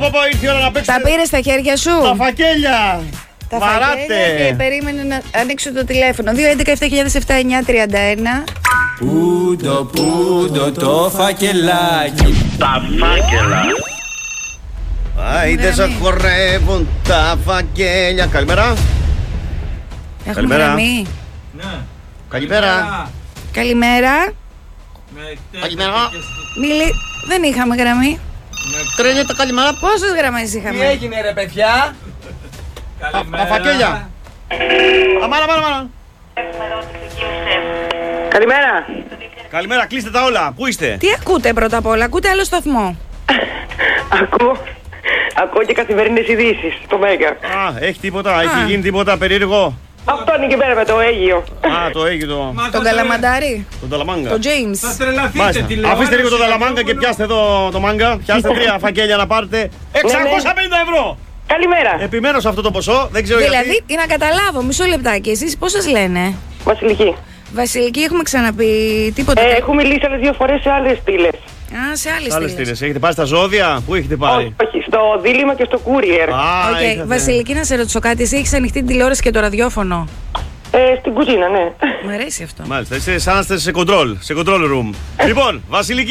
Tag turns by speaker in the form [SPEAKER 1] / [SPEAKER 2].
[SPEAKER 1] Ήρθε η ώρα να παίξουμε.
[SPEAKER 2] Τα πήρες στα χέρια σου.
[SPEAKER 1] Τα φακέλια.
[SPEAKER 2] Τα
[SPEAKER 1] Βαράτε.
[SPEAKER 2] φακέλια και περίμενε να ανοίξω το τηλέφωνο. 2-11-7007-931.
[SPEAKER 3] Πούντο το φακελάκι.
[SPEAKER 4] Τα φάκελα.
[SPEAKER 1] Άιντε σε χορεύουν τα φακέλια. Καλημέρα.
[SPEAKER 2] Έχουμε
[SPEAKER 1] Καλημέρα.
[SPEAKER 2] γραμμή.
[SPEAKER 3] Ναι.
[SPEAKER 1] Καλημέρα.
[SPEAKER 2] Καλημέρα.
[SPEAKER 1] Καλημέρα.
[SPEAKER 2] Δεν είχαμε γραμμή.
[SPEAKER 1] Κρίνεται καλημέρα.
[SPEAKER 2] Πόσες γραμμές
[SPEAKER 3] Τι
[SPEAKER 2] είχαμε?
[SPEAKER 3] έγινε ρε παιδιά?
[SPEAKER 1] Τα φακέλια. Αμάνα, αμάνα.
[SPEAKER 5] Καλημέρα.
[SPEAKER 1] Καλημέρα, κλείστε τα όλα. Πού είστε?
[SPEAKER 2] Τι ακούτε πρώτα απ' όλα? Ακούτε άλλο σταθμό?
[SPEAKER 5] Ακούω και καθημερινές ειδήσεις στο Μέγκα.
[SPEAKER 1] Α, έχει τίποτα, έχει γίνει τίποτα περίεργο?
[SPEAKER 5] Αυτό είναι εκεί πέρα με το Αίγυο.
[SPEAKER 1] Α, το έχει το.
[SPEAKER 2] Τον Καλαμαντάρι?
[SPEAKER 1] Τον Ταλαμάγκα.
[SPEAKER 2] Τον James?
[SPEAKER 3] Θα τρελαθείτε
[SPEAKER 1] Μάλιστα.
[SPEAKER 3] τηλεόραση.
[SPEAKER 1] Αφήστε λίγο το Ταλαμάγκα και πιάστε εδώ το μάγκα. Πιάστε 3 φακέλια να πάρετε 650 ευρώ.
[SPEAKER 5] Καλημέρα.
[SPEAKER 1] Επιμένω σε αυτό το ποσό, δεν ξέρω
[SPEAKER 2] Δηλαδή,
[SPEAKER 1] γιατί.
[SPEAKER 2] τι να καταλάβω, μισό λεπτάκι. Εσείς πώς σας λένε?
[SPEAKER 5] Βασιλική.
[SPEAKER 2] Βασιλική, έχουμε ξαναπεί τίποτα?
[SPEAKER 5] Έχουμε μιλήσει άλλες 2 φορές σε άλλες στήλες.
[SPEAKER 2] Α, σε άλλες
[SPEAKER 1] Άλλες
[SPEAKER 2] στήλες.
[SPEAKER 1] στήλες. Έχετε πάρει στα ζώδια, πού έχετε πάρει?
[SPEAKER 5] Όχι, στο δίλημμα και στο courier.
[SPEAKER 1] Α,
[SPEAKER 2] Οκ,
[SPEAKER 1] είχατε.
[SPEAKER 2] Βασιλική, να σε ρωτήσω κάτι. Εσύ έχεις ανοιχτή την τηλεόραση και το ραδιόφωνο?
[SPEAKER 5] Στην κουζίνα, ναι.
[SPEAKER 2] Μου αρέσει αυτό.
[SPEAKER 1] Μάλιστα, είστε σαν να είστε σε control room. Λοιπόν, Βασιλική.